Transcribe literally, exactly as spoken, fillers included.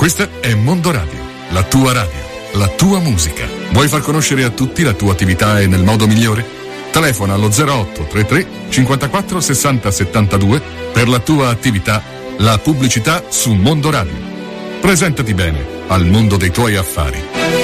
Questa è Mondo Radio, la tua radio, la tua musica. Vuoi far conoscere a tutti la tua attività e nel modo migliore? Telefona allo zero otto trentatré cinquantaquattro sessanta settantadue per la tua attività, la pubblicità su Mondo Radio. Presentati bene al mondo dei tuoi affari.